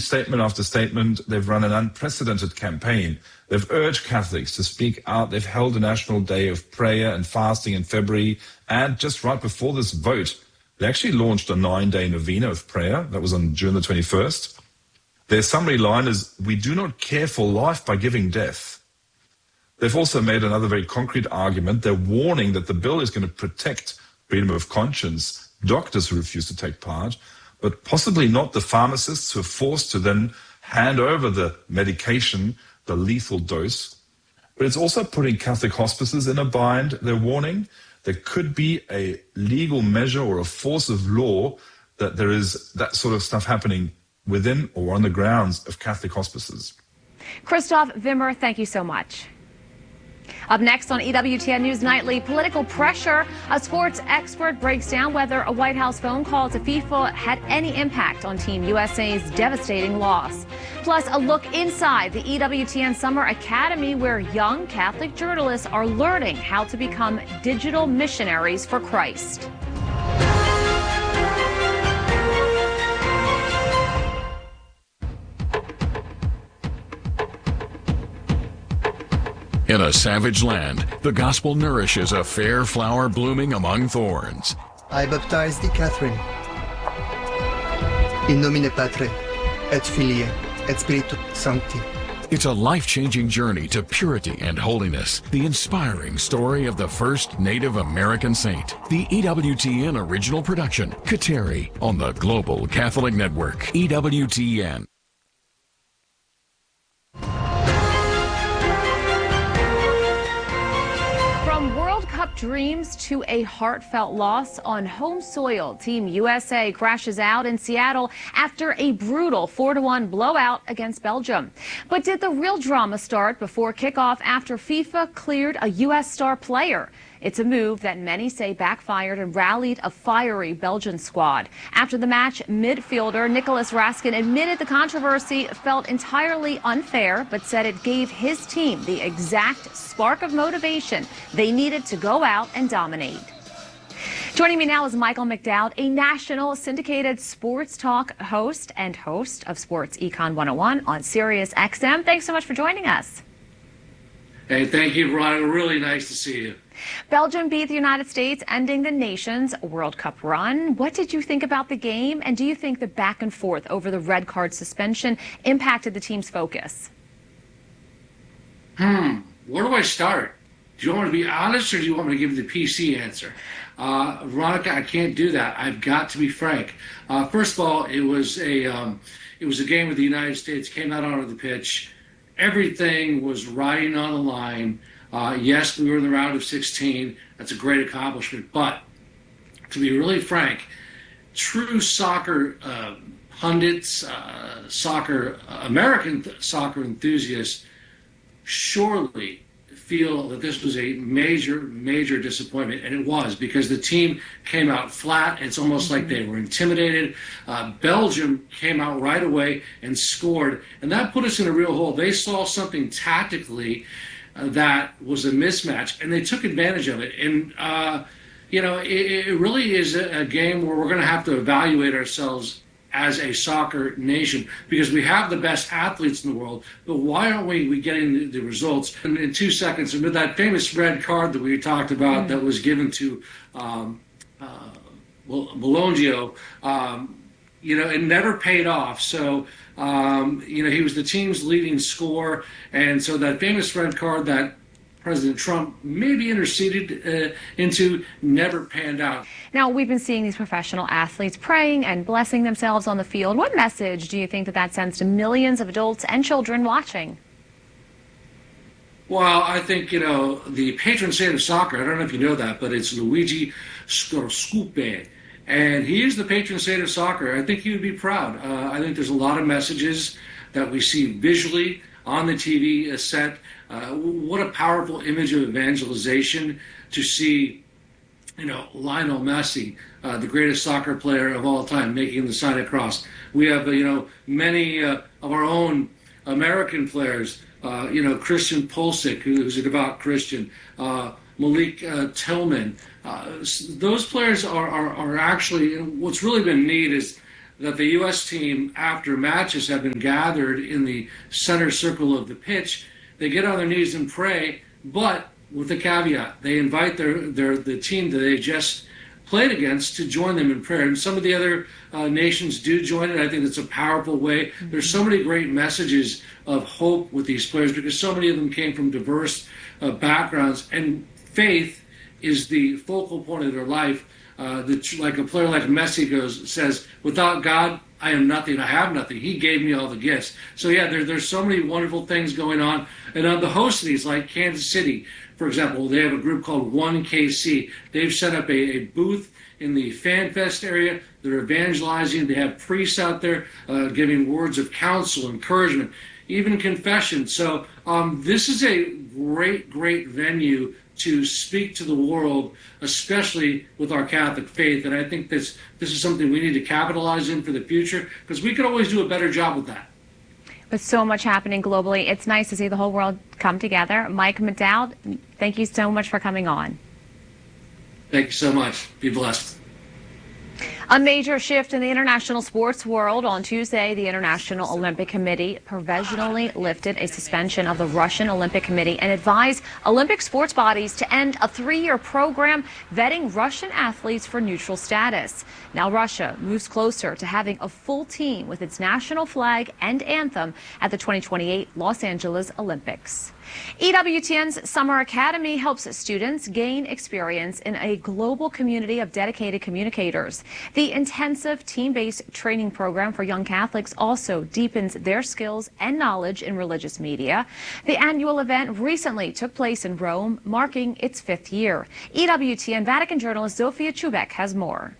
statement after statement, they've run an unprecedented campaign. They've urged Catholics to speak out. They've held a national day of prayer and fasting in February. And just right before this vote, they actually launched a 9-day novena of prayer. That was on June the 21st. Their summary line is, "We do not care for life by giving death." They've also made another very concrete argument. They're warning that the bill is going to protect freedom of conscience, doctors who refuse to take part, but possibly not the pharmacists who are forced to then hand over the medication, the lethal dose. But it's also putting Catholic hospices in a bind. They're warning there could be a legal measure or a force of law that there is that sort of stuff happening within or on the grounds of Catholic hospices. Christoph Wimmer, thank you so much. Up next on EWTN News Nightly, political pressure. A sports expert breaks down whether a White House phone call to FIFA had any impact on Team USA's devastating loss. Plus, a look inside the EWTN Summer Academy, where young Catholic journalists are learning how to become digital missionaries for Christ. In a savage land, the gospel nourishes a fair flower blooming among thorns. I baptize thee, Catherine, in nomine Patre, et Filii, et Spiritus Sancti. It's a life-changing journey to purity and holiness, the inspiring story of the first Native American saint. The EWTN original production, Kateri, on the Global Catholic Network, EWTN. Dreams to a heartfelt loss on home soil. Team USA crashes out in Seattle after a brutal 4-1 blowout against Belgium. But did the real drama start before kickoff after FIFA cleared a U.S. star player? It's a move that many say backfired and rallied a fiery Belgian squad. After the match, midfielder Nicolas Raskin admitted the controversy felt entirely unfair, but said it gave his team the exact spark of motivation they needed to go out and dominate. Joining me now is Michael McDowd, a national syndicated sports talk host and host of Sports Econ 101 on Sirius XM. Thanks so much for joining us. Hey, thank you, Veronica. Really nice to see you. Belgium beat the United States, ending the nation's World Cup run. What did you think about the game, and do you think the back and forth over the red card suspension impacted the team's focus? Where do I start? Do you want me to be honest, or do you want me to give you the PC answer? Veronica, I can't do that. I've got to be frank. First of all, it was a game where the United States came out onto the pitch. Everything was riding on the line. Yes, we were in the round of 16. That's a great accomplishment. But to be really frank, true soccer pundits, American soccer enthusiasts, surely feel that this was a major, major disappointment, and it was, because the team came out flat. It's almost like they were intimidated. Belgium came out right away and scored, and that put us in a real hole. They saw something tactically that was a mismatch, and they took advantage of it. And it really is a game where we're going to have to evaluate ourselves as a soccer nation, because we have the best athletes in the world, but why aren't we getting the results? And in 2 seconds, with that famous red card that we talked about that was given to Bologna, it never paid off. So, he was the team's leading scorer, and so that famous red card that President Trump maybe interceded into never panned out. Now, we've been seeing these professional athletes praying and blessing themselves on the field. What message do you think that sends to millions of adults and children watching? Well, I think, the patron saint of soccer, I don't know if you know that, but it's Luigi Scorsese. And he is the patron saint of soccer. I think he would be proud. I think there's a lot of messages that we see visually on the TV set. What a powerful image of evangelization to see, Lionel Messi, the greatest soccer player of all time, making the sign of the cross. We have, many of our own American players, Christian Pulisic, who's a devout Christian, Malik Tillman. Those players are actually, what's really been neat is that the U.S. team, after matches have been gathered in the center circle of the pitch, they get on their knees and pray, but with a caveat. They invite the team that they just played against to join them in prayer. And some of the other nations do join it. I think it's a powerful way. There's so many great messages of hope with these players because so many of them came from diverse backgrounds. And faith is the focal point of their life. Like a player like Messi says, without God, I am nothing. I have nothing. He gave me all the gifts. So yeah, there's so many wonderful things going on. And on the host cities like Kansas City, for example, they have a group called 1KC. They've set up a booth in the Fan Fest area. They're evangelizing. They have priests out there giving words of counsel, encouragement, even confession. So this is a great, great venue to speak to the world, especially with our Catholic faith. And I think this is something we need to capitalize in for the future because we could always do a better job with that. With so much happening globally, it's nice to see the whole world come together. Mike McDowell, thank you so much for coming on. Thank you so much. Be blessed. A major shift in the international sports world. On Tuesday, the International Olympic Committee provisionally lifted a suspension of the Russian Olympic Committee and advised Olympic sports bodies to end a 3-year program vetting Russian athletes for neutral status. Now Russia moves closer to having a full team with its national flag and anthem at the 2028 Los Angeles Olympics. EWTN's Summer Academy helps students gain experience in a global community of dedicated communicators. The intensive team-based training program for young Catholics also deepens their skills and knowledge in religious media. The annual event recently took place in Rome, marking its 5th year. EWTN Vatican journalist Zofia Chubek has more.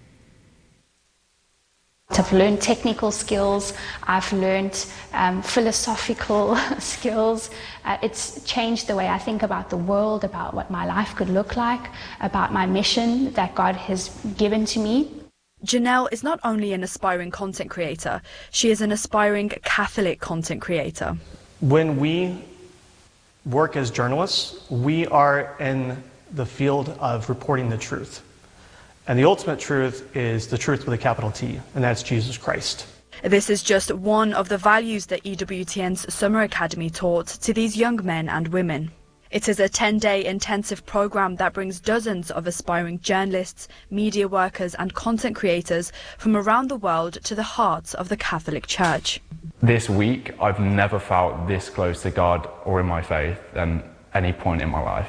I've learned technical skills, I've learned philosophical skills. It's changed the way I think about the world, about what my life could look like, about my mission that God has given to me. Janelle is not only an aspiring content creator, she is an aspiring Catholic content creator. When we work as journalists, we are in the field of reporting the truth. And the ultimate truth is the truth with a capital T, and that's Jesus Christ. This is just one of the values that EWTN's Summer Academy taught to these young men and women. It is a 10-day intensive program that brings dozens of aspiring journalists, media workers and content creators from around the world to the heart of the Catholic Church. This week, I've never felt this close to God or in my faith than any point in my life.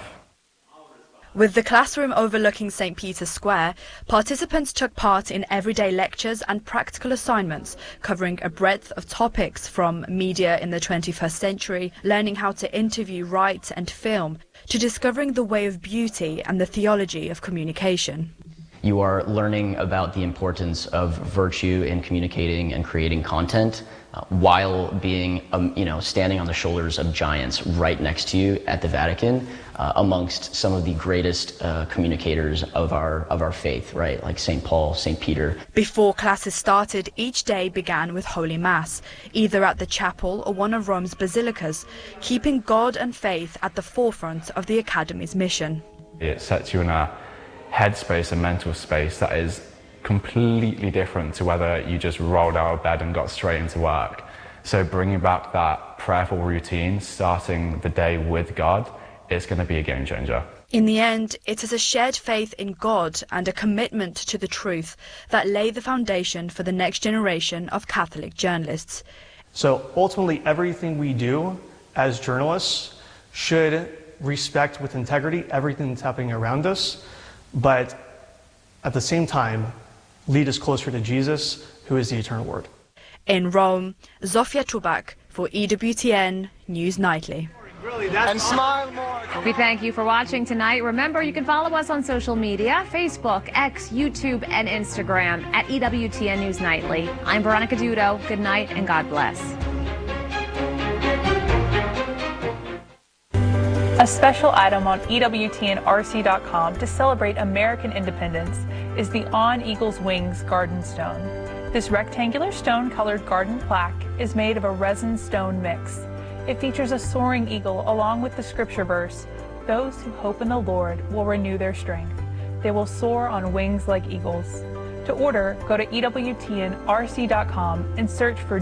With the classroom overlooking St. Peter's Square, participants took part in everyday lectures and practical assignments covering a breadth of topics from media in the 21st century, learning how to interview, write and film, to discovering the way of beauty and the theology of communication. You are learning about the importance of virtue in communicating and creating content while being, standing on the shoulders of giants right next to you at the Vatican, amongst some of the greatest communicators of our faith, right? Like St. Paul, St. Peter. Before classes started, each day began with Holy Mass, either at the chapel or one of Rome's basilicas, keeping God and faith at the forefront of the Academy's mission. It sets you in a headspace, a mental space that is completely different to whether you just rolled out of bed and got straight into work. So bringing back that prayerful routine, starting the day with God, is going to be a game changer. In the end, it is a shared faith in God and a commitment to the truth that lay the foundation for the next generation of Catholic journalists. So ultimately, everything we do as journalists should respect with integrity everything that's happening around us, but at the same time, lead us closer to Jesus, who is the eternal Word. In Rome, Zofia Chubak for EWTN News Nightly. And smile more. We thank you for watching tonight. Remember, you can follow us on social media, Facebook, X, YouTube, and Instagram at EWTN News Nightly. I'm Veronica Dudo. Good night and God bless. A special item on EWTNRC.com to celebrate American independence is the On Eagle's Wings Garden Stone. This rectangular stone-colored garden plaque is made of a resin stone mix. It features a soaring eagle along with the scripture verse, "Those who hope in the Lord will renew their strength. They will soar on wings like eagles." To order, go to EWTNRC.com and search for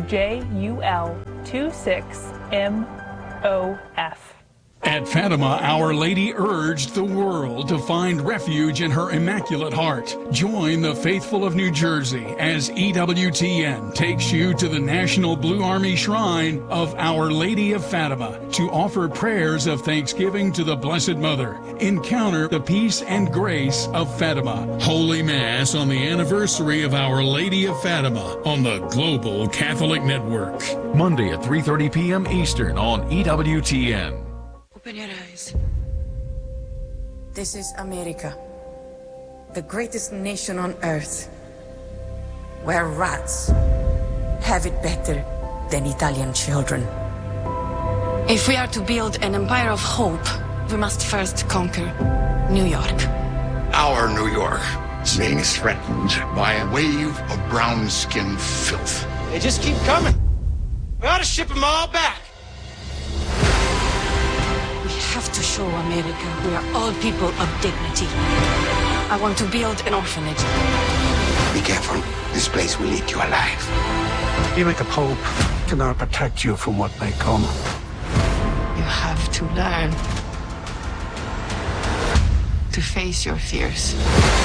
JUL26MOF. At Fatima, Our Lady urged the world to find refuge in her Immaculate Heart. Join the faithful of New Jersey as EWTN takes you to the National Blue Army Shrine of Our Lady of Fatima to offer prayers of thanksgiving to the Blessed Mother. Encounter the peace and grace of Fatima. Holy Mass on the anniversary of Our Lady of Fatima on the Global Catholic Network. Monday at 3:30 p.m. Eastern on EWTN. Open your eyes. This is America, the greatest nation on earth, where rats have it better than Italian children. If we are to build an empire of hope, we must first conquer New York. Our New York is being threatened by a wave of brown-skinned filth. They just keep coming. We ought to ship them all back. We have to show America we are all people of dignity. I want to build an orphanage. Be careful. This place will eat you alive. Even the Pope cannot protect you from what may come. You have to learn to face your fears.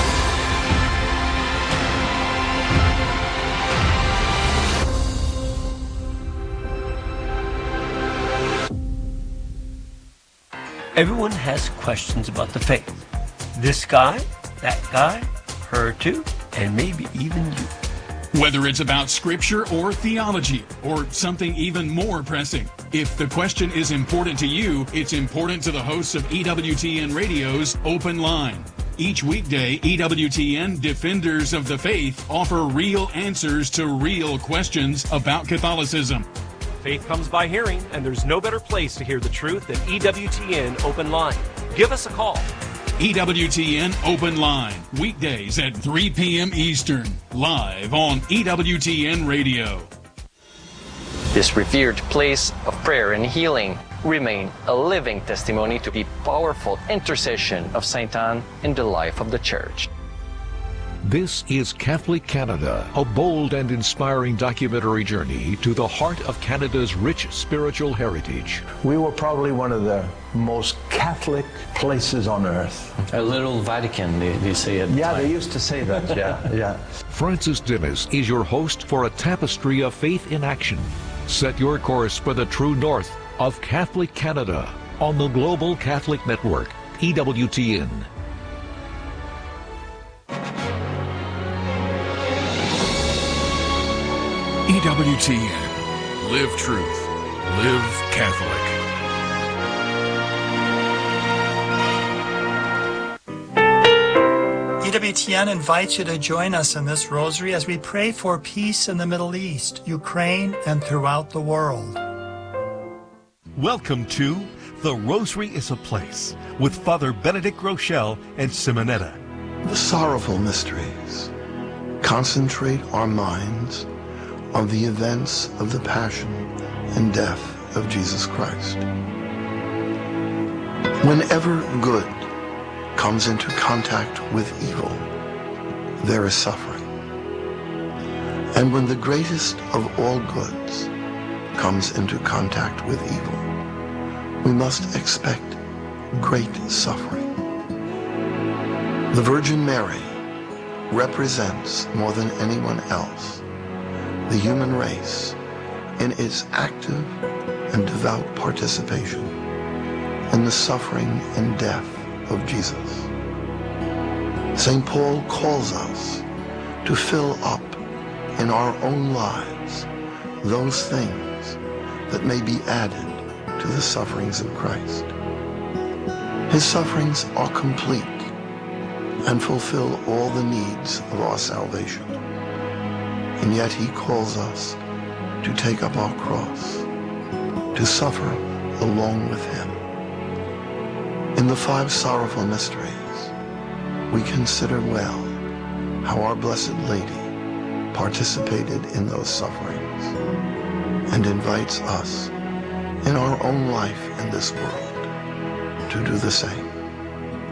Everyone has questions about the faith. This guy, that guy, her too, and maybe even you. Whether it's about scripture or theology or something even more pressing, if the question is important to you, it's important to the hosts of EWTN Radio's Open Line. Each weekday, EWTN Defenders of the Faith offer real answers to real questions about Catholicism. Faith comes by hearing, and there's no better place to hear the truth than EWTN Open Line. Give us a call. EWTN Open Line, weekdays at 3 p.m. Eastern, live on EWTN Radio. This revered place of prayer and healing remain a living testimony to the powerful intercession of Saint Anne in the life of the Church. This is Catholic Canada, a bold and inspiring documentary journey to the heart of Canada's rich spiritual heritage. We were probably one of the most Catholic places on earth. A little Vatican, they say it. Yeah, they used to say that, yeah. Francis Dennis is your host for a tapestry of faith in action. Set your course for the true north of Catholic Canada on the Global Catholic Network, EWTN. EWTN. Live truth. Live Catholic. EWTN invites you to join us in this rosary as we pray for peace in the Middle East, Ukraine, and throughout the world. Welcome to The Rosary is a Place with Father Benedict Rochelle and Simonetta. The sorrowful mysteries concentrate our minds on the events of the passion and death of Jesus Christ. Whenever good comes into contact with evil, there is suffering. And when the greatest of all goods comes into contact with evil, we must expect great suffering. The Virgin Mary represents more than anyone else the human race in its active and devout participation in the suffering and death of Jesus. St. Paul calls us to fill up in our own lives those things that may be added to the sufferings of Christ. His sufferings are complete and fulfill all the needs of our salvation. And yet he calls us to take up our cross, to suffer along with him. In the 5 sorrowful mysteries, we consider well how our Blessed Lady participated in those sufferings and invites us in our own life in this world to do the same.